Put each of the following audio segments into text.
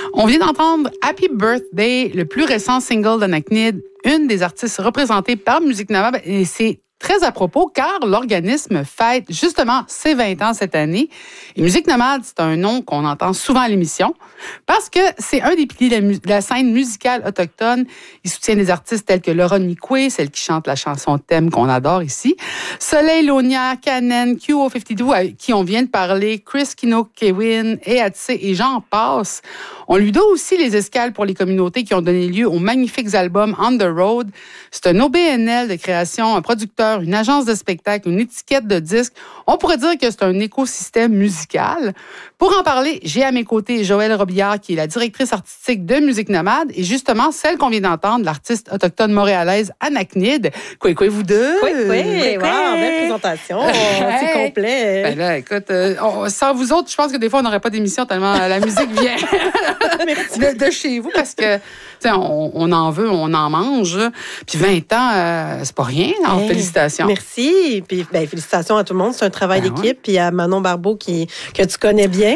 On vient d'entendre Happy Birthday, le plus récent single d'Anaknid, une des artistes représentées par Musique Nomade, et c'est très à propos car l'organisme fête justement ses 20 ans cette année. Et Musique Nomade, c'est un nom qu'on entend souvent à l'émission parce que c'est un des piliers de la scène musicale autochtone. Il soutient des artistes tels que Laura Nikwe, celle qui chante la chanson thème qu'on adore ici, Soleil Lonière, Kanen, QO52, avec qui on vient de parler, Chris Kino-Kewin, Eatse et j'en passe. On lui doit aussi les escales pour les communautés qui ont donné lieu aux magnifiques albums On the Road. C'est un OBNL de création, un producteur, une agence de spectacle, une étiquette de disques. On pourrait dire que c'est un écosystème musical. Pour en parler, j'ai à mes côtés Joëlle Robillard, qui est la directrice artistique de Musique Nomade, et justement celle qu'on vient d'entendre, l'artiste autochtone montréalaise Anaknid. Quoi, vous deux? Oui, wow, belle présentation. C'est complet. Ben là, écoute, sans vous autres, je pense que des fois, on n'aurait pas d'émission tellement la musique vient de chez vous, parce que on en veut, on en mange. Puis 20 ans, c'est pas rien. Alors, félicitations. Merci. Puis félicitations à tout le monde. C'est un travail d'équipe. Puis à Manon Barbeau que tu connais bien.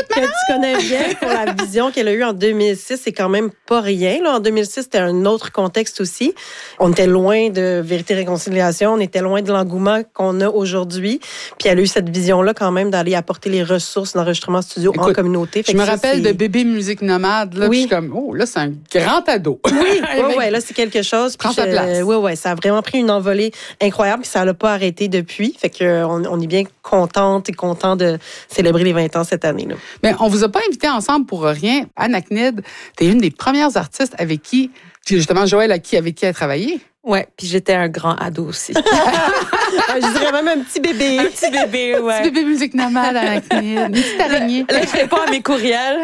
Pour la vision qu'elle a eue en 2006. C'est quand même pas rien. Là, en 2006, c'était un autre contexte aussi. On était loin de Vérité Réconciliation. On était loin de l'engouement qu'on a aujourd'hui. Puis elle a eu cette vision-là quand même d'aller apporter les ressources d'enregistrement studio en communauté. Je me rappelle de Bébé Musique Nomade. Là, puis je suis comme, là, c'est un grand ado. Oui, là, c'est quelque chose. Prends ta place. Oui, ça a vraiment pris une envolée incroyable, puis ça l'a pas arrêté depuis. Fait qu'on est bien contente et content de célébrer les 20 ans cette année. Là. Mais on vous a pas invité ensemble pour rien. Anaknid, t'es une des premières artistes avec qui, justement, Joëlle, avec qui elle a travaillé. Ouais, puis j'étais un grand ado aussi. Je dirais même un petit bébé. Un petit bébé, ouais. Un petit bébé Musique Nomade, Anaknid. Une petite araignée. Là, je réponds à mes courriels.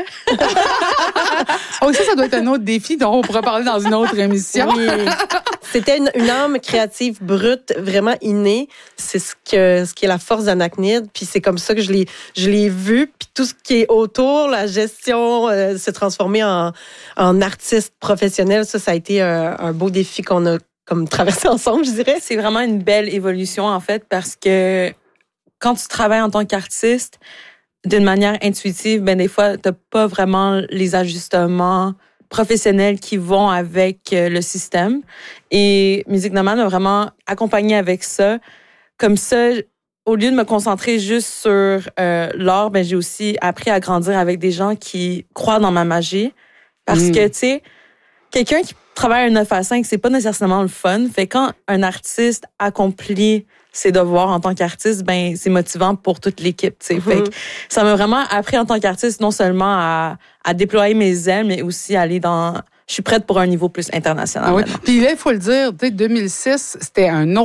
Oh, ça doit être un autre défi dont on pourra parler dans une autre émission. Oui. C'était une âme créative brute, vraiment innée. C'est ce qui est la force d'Anaknid. Puis c'est comme ça que je l'ai vu. Puis tout ce qui est autour, la gestion, se transformer en artiste professionnel, ça a été un beau défi qu'on a comme traversé ensemble, je dirais. C'est vraiment une belle évolution, en fait, parce que quand tu travailles en tant qu'artiste, d'une manière intuitive, des fois, t'as pas vraiment les ajustements professionnels qui vont avec le système. Et Musique Nomade m'a vraiment accompagnée avec ça. Comme ça, au lieu de me concentrer juste sur l'art, j'ai aussi appris à grandir avec des gens qui croient dans ma magie. Parce que, tu sais, quelqu'un qui travaille un 9 à 5, c'est pas nécessairement le fun. Fait quand un artiste accomplit ses devoirs en tant qu'artiste, c'est motivant pour toute l'équipe, tu sais. Fait que ça m'a vraiment appris en tant qu'artiste non seulement à déployer mes ailes, mais aussi à aller dans... Je suis prête pour un niveau plus international. Ah oui. Puis là, il faut le dire, 2006, c'était un autre